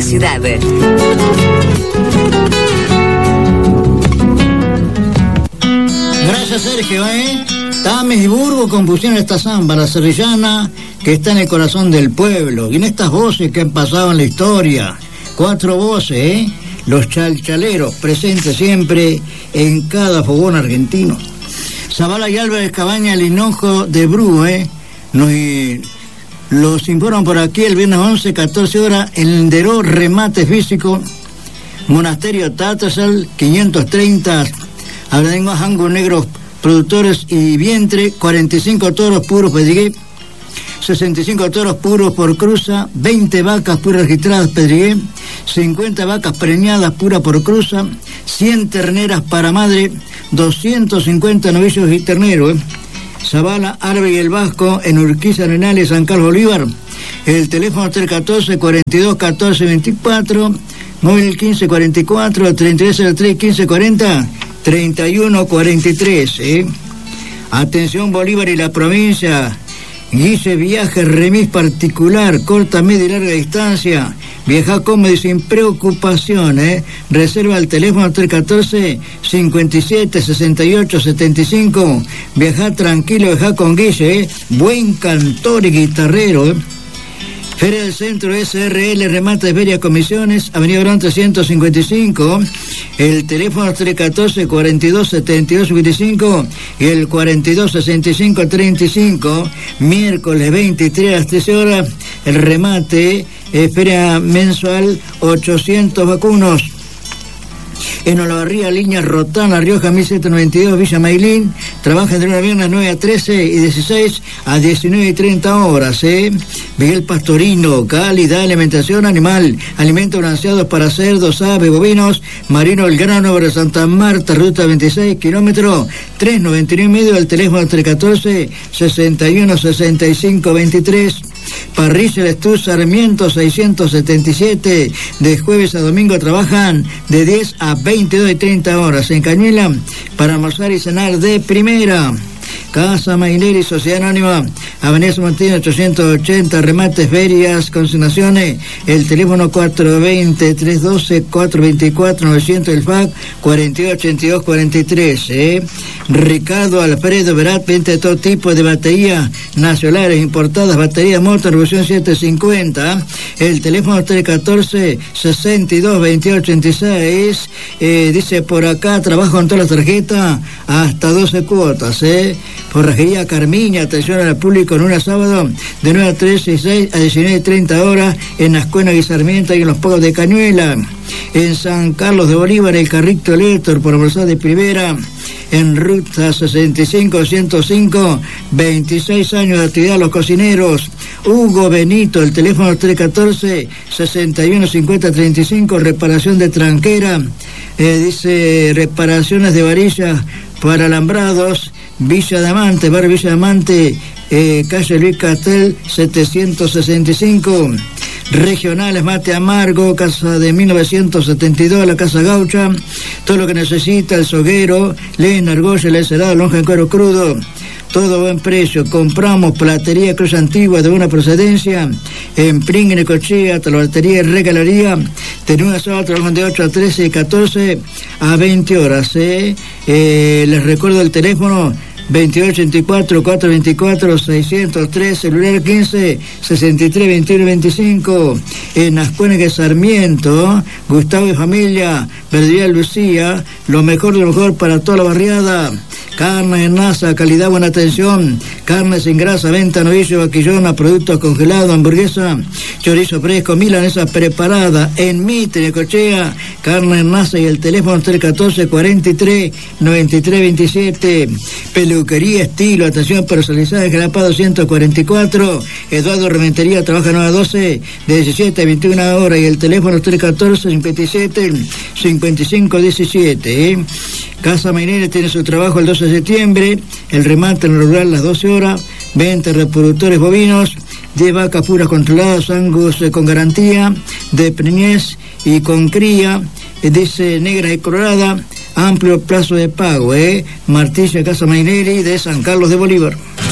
ciudad. Gracias, Sergio, Tames y Burgo compusieron esta samba, la serrillana, que está en el corazón del pueblo. Y en estas voces que han pasado en la historia, 4 voces, los chalchaleros, presentes siempre en cada fogón argentino. Zavala y Álvarez Cabaña, el hinojo de Bru, los informan por aquí el viernes 11, 14 horas, el Deró Remate Físico, Monasterio Tatasal, 530, Abradengo Jango Negros Productores y Vientre, 45 toros puros Pedrigué, 65 toros puros por cruza, 20 vacas puras registradas Pedrigué, 50 vacas preñadas pura por cruza, 100 terneras para madre, 250 novillos y terneros. Zavala, Arbe y el Vasco, en Urquiza, Arenales, San Carlos Bolívar. El teléfono 314 42 14 24, móvil 15 44 3303 15 40 31 43. Atención Bolívar y la provincia. Guille Viaje, remis particular, corta, media y larga distancia. Viaja cómodo y sin preocupación, Reserva el teléfono 314 57 68 75. Viaja tranquilo, viaja con Guille, Buen cantor y guitarrero, Feria del Centro SRL, remate de feria comisiones, Avenida Orán 355, el teléfono 314 42 72 55 y el 42 65 35, miércoles 23 a las 13 horas, el remate, feria mensual, 800 vacunos. En Olavarría, Línea Rotán, La Rioja, 1792, Villa Mailín. Trabaja entre una viernes 9 a 13 y 16 a 19 y 30 horas, Miguel Pastorino, calidad, alimentación animal, alimentos balanceados para cerdos, aves, bovinos, Marino El Grano, de Santa Marta, ruta 26, kilómetro 399 y medio, el teléfono 314 61 65 23. Parrilla del Estú Sarmiento 677, de jueves a domingo trabajan de 10 a 22 y 30 horas. En Cañuela, para almorzar y cenar de primera. Casa Maineri, Sociedad Anónima, Avenida San Martín 880, remates, ferias, consignaciones, el teléfono 420-312-424-900, el FAC 4882-43, Ricardo Alfredo Verat, venta de todo tipo de baterías nacionales importadas, baterías motor, revolución 750, el teléfono 314-62-2886, dice por acá, trabajo con todas las tarjetas, hasta 12 cuotas, Forrajería Carmiña, atención al público en un sábado de 9 a 13 y 6 a 19 y 30 horas en Ascuena y Sarmiento y en los Pagos de Cañuela. En San Carlos de Bolívar, el Carrito Lector por almorzar de primera. En ruta 65-105, 26 años de actividad los cocineros. Hugo Benito, el teléfono 314-6150-35, reparación de tranquera, dice reparaciones de varillas para alambrados, Villa Diamante, barrio Villa Diamante, calle Luis Castel 765. Regionales, mate amargo, casa de 1972, la Casa Gaucha, todo lo que necesita, el soguero, leña, argolla, el cerado, lonja en cuero crudo, todo buen precio. Compramos platería Cruz Antigua de buena procedencia, en Pring, en Ecochea, talabartería y regalería. Tenemos una sola, trabajan de 8 a 13 y 14 a 20 horas. Les recuerdo el teléfono 2884-424-603, celular 15-63-21-25, en Ascuénaga Sarmiento, Gustavo y familia, Verdería Lucía, lo mejor de lo mejor para toda la barriada. Carne en masa, calidad, buena atención, carne sin grasa, venta, novillo, vaquillona, productos congelados, hamburguesa, chorizo fresco, milanesa preparada, en Mitre, Necochea, carne en masa y el teléfono 314-43-93-27, peluquería estilo, atención personalizada, en Jalapado 144, Eduardo Rementería, trabaja 9 a 12, de 17 a 21 horas y el teléfono 314-57-5517, Casa Mainera tiene su trabajo el 12 de septiembre, el remate en el rural a las 12 horas, venta de reproductores bovinos, de vacas puras controladas, angus con garantía, de preñez y con cría, dice negra y colorada, amplio plazo de pago, Martilla Casa Maineri de San Carlos de Bolívar.